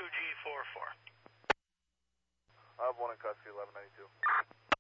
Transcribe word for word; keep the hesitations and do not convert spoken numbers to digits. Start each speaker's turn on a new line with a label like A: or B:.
A: two G four four.
B: I have one in custody, eleven ninety-two.